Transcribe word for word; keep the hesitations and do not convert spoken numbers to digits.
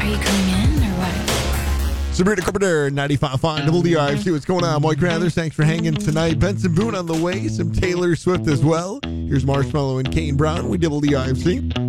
you coming in or what? Sabrina Carpenter, ninety-five point five W D I F C. What's going on, Mike Rathers? Thanks for hanging tonight. Benson Boone on the way. Some Taylor Swift as well. Here's Marshmallow and Kane Brown with W D I F C.